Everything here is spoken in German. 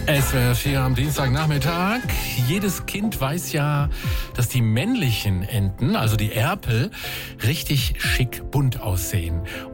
SWR 4 am Dienstagnachmittag. Jedes Kind weiß ja, dass die männlichen Enten, also die Erpel, richtig schick bunt aussehen.